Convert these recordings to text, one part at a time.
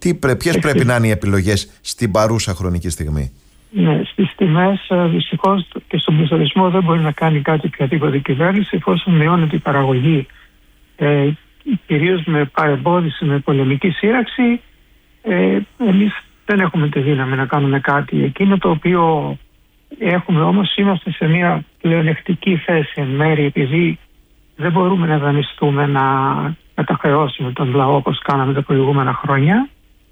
Ποιες πρέπει να είναι οι επιλογές στην παρούσα χρονική στιγμή? Ναι, στις τιμές δυστυχώς και στον πληθωρισμό δεν μπορεί να κάνει κάτι οποιαδήποτε κυβέρνηση, εφόσον μειώνεται η παραγωγή, κυρίως με παρεμπόδιση, με πολεμική σύραξη. Εμείς δεν έχουμε τη δύναμη να κάνουμε κάτι. Εκείνο το οποίο έχουμε όμως, είμαστε σε μια πλεονεκτική θέση εν μέρει, επειδή δεν μπορούμε να δανειστούμε, να καταχρεώσουμε τον λαό όπως κάναμε τα προηγούμενα χρόνια.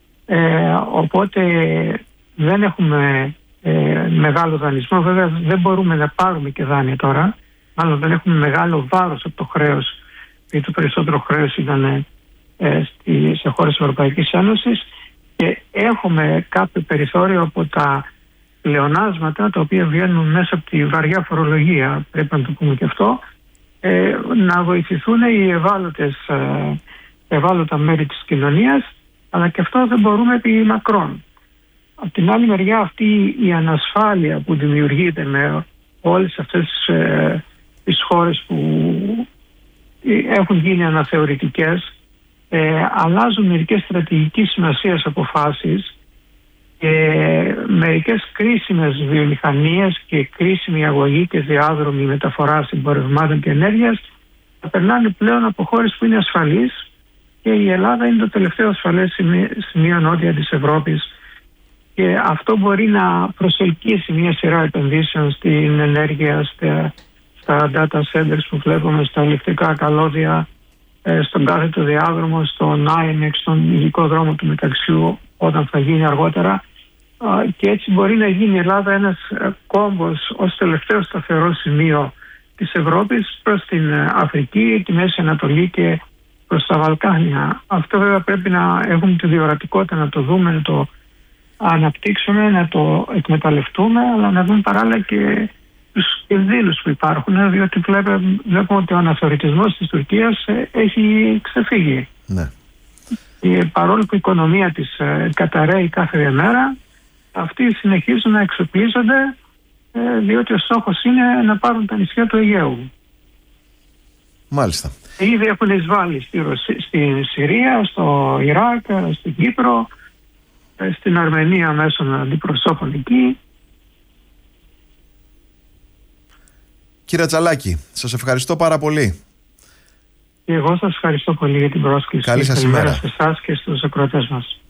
Οπότε δεν έχουμε μεγάλο δανεισμό. Βέβαια δεν μπορούμε να πάρουμε και δάνεια τώρα. Μάλλον δεν έχουμε μεγάλο βάρος από το χρέος, γιατί το περισσότερο χρέος ήταν σε χώρες της Ευρωπαϊκής Ένωσης, και έχουμε κάποιο περιθώριο από τα πλεονάσματα τα οποία βγαίνουν μέσα από τη βαριά φορολογία, πρέπει να το πούμε και αυτό, να βοηθηθούν οι ευάλωτα μέρη της κοινωνίας, αλλά και αυτό δεν μπορούμε επί μακρόν. Από την άλλη μεριά, αυτή η ανασφάλεια που δημιουργείται με όλες αυτές τις χώρες που έχουν γίνει αναθεωρητικές, αλλάζουν μερικές στρατηγικής σημασίας αποφάσεις και μερικές κρίσιμες βιομηχανίες και κρίσιμη αγωγή και διάδρομοι μεταφοράς εμπορευμάτων και ενέργειας θα περνάνε πλέον από χώρες που είναι ασφαλείς, και η Ελλάδα είναι το τελευταίο ασφαλές σημείο νότια της Ευρώπης, και αυτό μπορεί να προσελκύσει μια σειρά επενδύσεων στην ενέργεια, στα data centers που βλέπουμε, στα ηλεκτρικά καλώδια, στον κάθετο διάδρομο, στον IMEX, στον ειδικό δρόμο του μεταξιού όταν θα γίνει αργότερα, και έτσι μπορεί να γίνει η Ελλάδα ένας κόμβος ως τελευταίο σταθερό σημείο της Ευρώπης προς την Αφρική, τη Μέση Ανατολή και προς τα Βαλκάνια. Αυτό βέβαια πρέπει να έχουμε τη διορατικότητα να το δούμε, να το αναπτύξουμε, να το εκμεταλλευτούμε, αλλά να δούμε παράλληλα και τους κινδύνους που υπάρχουν, διότι βλέπουμε ότι ο αναθεωρητισμός της Τουρκίας έχει ξεφύγει. Ναι. Παρόλο που η οικονομία της καταραίει κάθε μέρα, αυτοί συνεχίζουν να εξοπλίζονται, διότι ο στόχος είναι να πάρουν τα νησιά του Αιγαίου. Μάλιστα. Ήδη έχουν εισβάλει στη Συρία, στο Ιράκ, στην Κύπρο, στην Αρμενία μέσω αντιπροσώπων εκεί. Κύριε Τσαλάκη, σας ευχαριστώ πάρα πολύ. Και εγώ σας ευχαριστώ πολύ για την πρόσκληση. Καλή σας ημέρα σε εσάς και στους ακροατές μας.